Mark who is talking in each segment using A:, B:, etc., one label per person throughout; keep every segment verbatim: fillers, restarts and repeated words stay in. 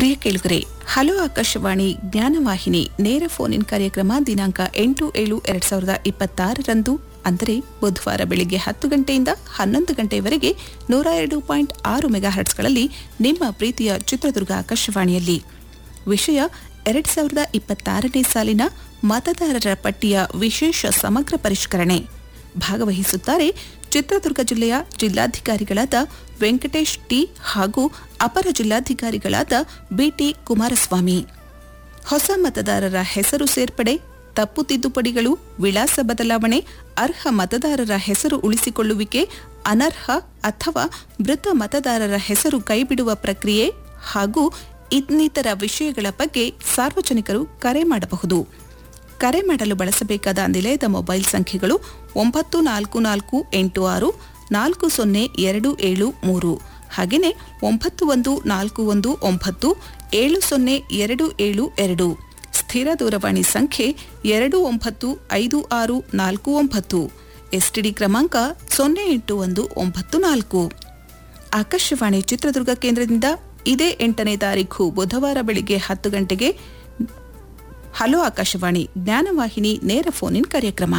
A: ಪ್ರಿಯ ಕೇಳುಗರೆ, ಹಲೋ ಆಕಾಶವಾಣಿ ಜ್ಞಾನವಾಹಿನಿ ನೇರ phone in ಕಾರ್ಯಕ್ರಮ ದಿನಾಂಕ ಎಂಟು ಏಳು ಎರಡ್ ಸಾವಿರದ ಇಪ್ಪತ್ತಾರರಂದು ಅಂದರೆ ಬುಧವಾರ ಬೆಳಿಗ್ಗೆ ಹತ್ತು ಗಂಟೆಯಿಂದ ಹನ್ನೊಂದು ಗಂಟೆಯವರೆಗೆ ನೂರ ಎರಡು ಪಾಯಿಂಟ್ ಆರು ಮೆಗಾ ಹರ್ಟ್ಸ್ಗಳಲ್ಲಿ ನಿಮ್ಮ ಪ್ರೀತಿಯ ಚಿತ್ರದುರ್ಗ ಆಕಾಶವಾಣಿಯಲ್ಲಿ. ವಿಷಯ ಎರಡ್ ಸಾವಿರದ ಇಪ್ಪತ್ತಾರನೇ ಸಾಲಿನ ಮತದಾರರ ಪಟ್ಟಿಯ ವಿಶೇಷ ಸಮಗ್ರ ಪರಿಷ್ಕರಣೆ. ಭಾಗವಹಿಸುತ್ತಾರೆ ಚಿತ್ರದುರ್ಗ ಜಿಲ್ಲೆಯ ಜಿಲ್ಲಾಧಿಕಾರಿಗಳಾದ ವೆಂಕಟೇಶ್ ಟಿ ಹಾಗೂ ಅಪರ ಜಿಲ್ಲಾಧಿಕಾರಿಗಳಾದ ಬಿಟಿ ಕುಮಾರಸ್ವಾಮಿ. ಹೊಸ ಮತದಾರರ ಹೆಸರು ಸೇರ್ಪಡೆ, ತಪ್ಪು ತಿದ್ದುಪಡಿಗಳು, ವಿಳಾಸ ಬದಲಾವಣೆ, ಅರ್ಹ ಮತದಾರರ ಹೆಸರು ಉಳಿಸಿಕೊಳ್ಳುವಿಕೆ, ಅನರ್ಹ ಅಥವಾ ಮೃತ ಮತದಾರರ ಹೆಸರು ಕೈಬಿಡುವ ಪ್ರಕ್ರಿಯೆ ಹಾಗೂ ಇನ್ನಿತರ ವಿಷಯಗಳ ಬಗ್ಗೆ ಸಾರ್ವಜನಿಕರು ಕರೆ ಮಾಡಬಹುದು. ಕರೆ ಮಾಡಲು ಬಳಸಬೇಕಾದ ನಿಲಯದ ಮೊಬೈಲ್ ಸಂಖ್ಯೆಗಳು ಒಂಬತ್ತು ನಾಲ್ಕು ನಾಲ್ಕು ಎಂಟು ಆರು ನಾಲ್ಕು ಸೊನ್ನೆ ಎರಡು ಏಳು ಮೂರು ಹಾಗೆಯೇ ಒಂಬತ್ತು ಒಂದು ನಾಲ್ಕು ಒಂದು ಒಂಬತ್ತು ಏಳು ಸೊನ್ನೆ ಎರಡು ಏಳು ಎರಡು. ಸ್ಥಿರ ದೂರವಾಣಿ ಸಂಖ್ಯೆ ಎರಡು ಒಂಬತ್ತು ಐದು ಆರು ನಾಲ್ಕು ಒಂಬತ್ತು. ಎಸ್ಟಿಡಿ ಕ್ರಮಾಂಕ ಸೊನ್ನೆ ಎಂಟು ಒಂದು ಒಂಬತ್ತು ನಾಲ್ಕು. ಆಕಾಶವಾಣಿ ಚಿತ್ರದುರ್ಗ ಕೇಂದ್ರದಿಂದ ಇದೇ ಎಂಟನೇ ತಾರೀಖು ಬುಧವಾರ ಬೆಳಿಗ್ಗೆ ಹತ್ತು ಗಂಟೆಗೆ ಹಲೋ ಆಕಾಶವಾಣಿ ಜ್ಞಾನವಾಹಿನಿ ನೇರ ಫೋನ್ ಇನ್ ಕಾರ್ಯಕ್ರಮ.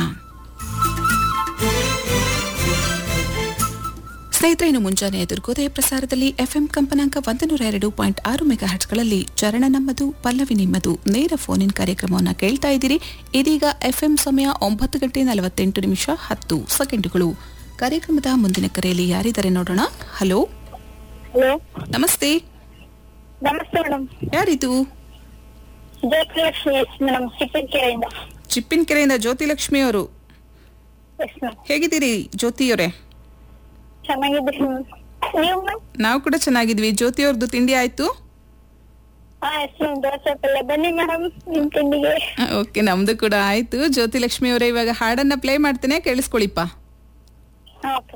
A: ಸ್ನೇಹಿತರೆ, ಇನ್ನು ಮುಂಜಾನೆ ದುರ್ಗೋದಯ ಪ್ರಸಾರದಲ್ಲಿ ಎಫ್ಎಂ ಕಂಪನಾಂಕ ಒಂದು ನೂರ ಎರಡು ಪಾಯಿಂಟ್ ಆರು ಮೆಗಾ ಹರ್ಟ್ಸ್ಗಳಲ್ಲಿ ಚರಣ ನಮ್ಮದು ಪಲ್ಲವಿ ನಿಮ್ಮದು ನೇರ ಫೋನ್ ಇನ್ ಕಾರ್ಯಕ್ರಮವನ್ನು ಕೇಳ್ತಾ ಇದ್ದೀರಿ. ಇದೀಗ ಎಫ್ಎಂ ಸಮಯ ಒಂಬತ್ತು ಗಂಟೆ ನಲವತ್ತೆಂಟು ನಿಮಿಷ ಹತ್ತು ಸೆಕೆಂಡುಗಳು. ಕಾರ್ಯಕ್ರಮದ ಮುಂದಿನ ಕರೆಯಲ್ಲಿ ಯಾರಿದ್ದಾರೆ ನೋಡೋಣ. ಹಲೋ
B: ಹಲೋ,
A: ನಮಸ್ತೆ.
B: ನಮಸ್ತೆ ಮೇಡಮ್.
A: ಯಾರಿದು?
B: ಜ್ಯೋತಿಲಕ್ಷ್ಮಿ ಮೇಡಮ್, ಚಿಪ್ಪನಕೆರೆಯಿಂದ.
A: ಚಿಪ್ಪಿನಕೆರೆಯಿಂದ ಜ್ಯೋತಿ ಲಕ್ಷ್ಮಿ ಅವರು.
B: Yes ma'am.
A: ಹೇಗಿದ್ದೀರಿ ಜ್ಯೋತಿಯವರೇ?
B: ಚೆನ್ನಾಗಿದ್ದೀವಿ ಮ್ಯಾಮ್. ನೀವು ಮ್ಯಾಮ್?
A: ನಾವು ಕೂಡ ಚೆನ್ನಾಗಿದ್ವಿ. ಜ್ಯೋತಿಯವ್ರದ್ದು ತಿಂಡಿ ಆಯ್ತು?
B: ಹಾ, ಎಸ್ ಮ್ಯಾಮ್. ದೋಸೆ ಪಲ್ಯ. ಬನ್ನಿ ಮೇಡಮ್ ನಿಮ್ ತಿಂಡಿಗೆ.
A: ಓಕೆ, ನಮ್ದು ಕೂಡ ಆಯ್ತು. ಜ್ಯೋತಿ ಲಕ್ಷ್ಮಿ ಅವರೇ, ಇವಾಗ ಹಾಡನ್ನ ಪ್ಲೇ ಮಾಡ್ತೇನೆ, ಕೇಳಿಸ್ಕೊಳಿಪ್ಪ.
B: ಓಕೆ.